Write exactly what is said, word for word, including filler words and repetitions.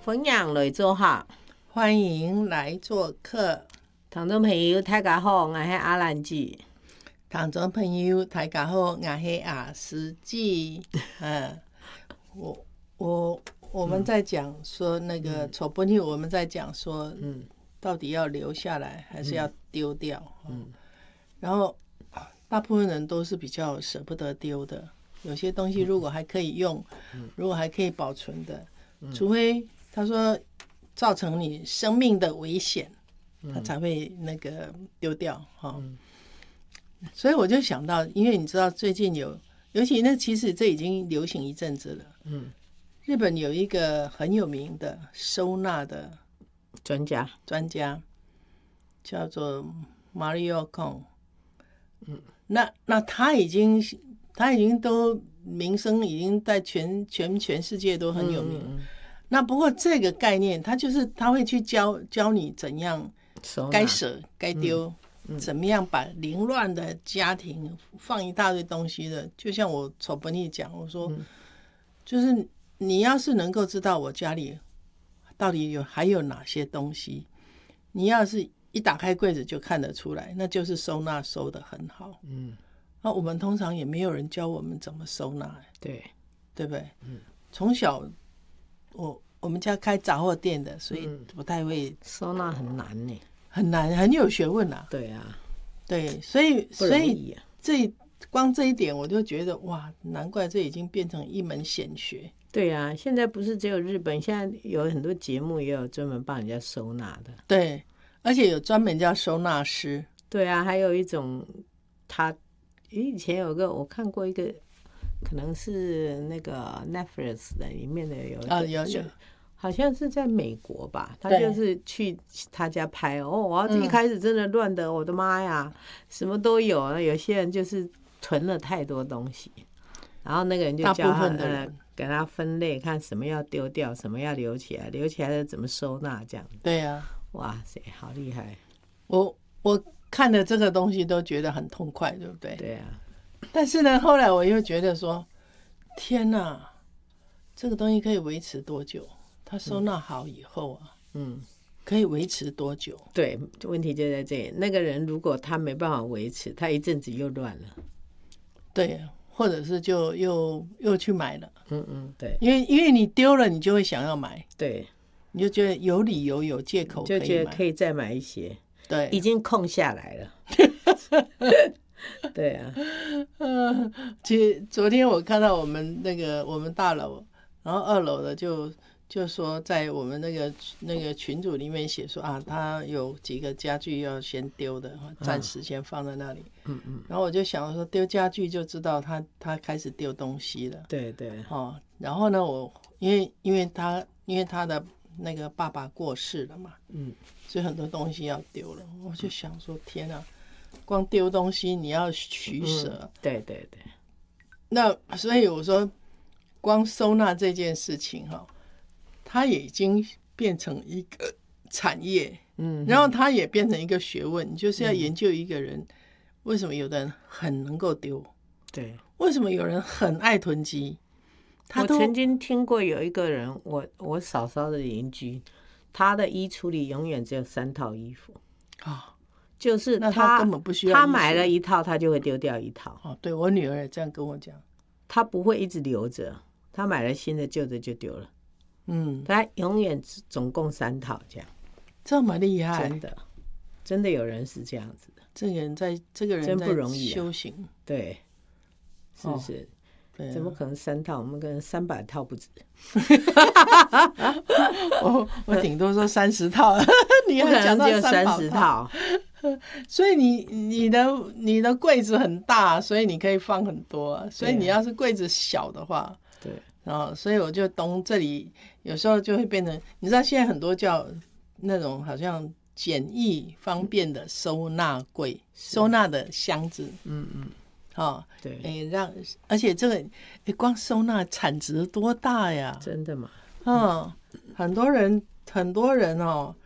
分享来做客， 欢迎来做客。 听众朋友大家好，我是阿兰姐。 听众朋友大家好，我是阿斯姐。嗯，我我我们在讲说那个丑不妞，我们在讲说，嗯，到底要留下来还是要丢掉？嗯，然后大部分人都是比较舍不得丢的。有些东西如果还可以用，如果还可以保存的，除非他说造成你生命的危险，他才会那个丢掉哈。所以我就想到，因为你知道最近有，尤其那其实这已经流行一阵子了。嗯，日本有一个很有名的收纳的专家， 专家叫做 Mario Kon。嗯，那那他已经。他已经都名声已经在全全全世界都很有名。嗯嗯、那不过这个概念，他就是他会去教教你怎样该舍该丢，嗯嗯、怎么样把凌乱的家庭放一大堆东西的。就像我丑不妞讲，我说，嗯、就是你要是能够知道我家里到底有还有哪些东西，你要是一打开柜子就看得出来，那就是收纳收得很好。嗯。那我们通常也没有人教我们怎么收纳， 对对不对？嗯，从小我我们家开杂货店的，所以不太会、 嗯、收纳，很难呢， 很难，很有学问啊。 对啊， 对，所以、 啊、所以这光这一点我就觉得哇，难怪这已经变成一门显学。 对啊，现在不是只有日本，现在有很多节目也有专门帮人家收纳的。 对，而且有专门叫收纳师。 对啊，还有一种他。以前有个我看过一个，可能是那个 Netflix 的里面的有啊有有， 好像是在美国吧，他就是去他家拍哦，我一开始真的乱的，嗯、我的妈呀，什么都有，有些人就是囤了太多东西，然后那个人就教他呃给他分类，看什么要丢掉，什么要留起来，留起来的怎么收纳这样。 对啊， 哇塞，好厉害！ 我我。看的这个东西都觉得很痛快，对不对？ 对啊。 但是呢，后来我又觉得说，天哪，这个东西可以维持多久？它收纳好以后啊，嗯，可以维持多久？ 对，问题就在这里。那个人如果他没办法维持，他一阵子又乱了。 对，或者是就又又去买了。 嗯嗯，对。 因为因为你丢了，你就会想要买。 对。 你就觉得有理由有借口可以买， 就觉得可以再买一些。 对， 已经空下来了。对啊， 嗯，其实昨天我看到我们那个我们大楼，然后二楼的就就说在我们那个那个群组里面写说啊，他有几个家具要先丢的，暂时先放在那里。嗯嗯。然后我就想说，丢家具就知道他他开始丢东西了。 对对。 哦，然后呢，我因为因为他因为他的那个爸爸过世了嘛，嗯。所以很多东西要丢了，我就想说天啊，光丢东西你要取舍。 嗯、对对对。 那所以我说，光收纳这件事情哈，它也已经变成一个产业，嗯，然后它也变成一个学问，你就是要研究一个人、嗯、为什么有的人很能够丢， 对， 为什么有人很爱囤积。 我曾经听过有一个人，我我嫂嫂的邻居。他的衣橱里永远只有三套衣服啊、哦，就是他, 他根本不需要， 他买了一套，他就会丢掉一套。 哦，对，我女儿也这样跟我讲， 他不会一直留着，他买了新的，旧的就丢了。嗯，他永远总共三套这样， 这么厉害， 真的，真的有人是这样子的。 这个人在，这个人真不容易、 啊、修行， 对，是不是？哦啊、怎么可能三套？我们可能三百套不止。 我我顶多说三十套，你要讲到三十套，所以你你的你的柜子很大，所以你可以放很多、啊。所以你要是柜子小的话， 对， 然后所以我就懂这里有时候就会变成，你知道现在很多叫那种好像简易方便的收纳柜、收纳的箱子，嗯嗯。哦，对，欸、让而且这个、欸、光收纳产值多大呀？ 真的吗？ 嗯，很多人很多人哦，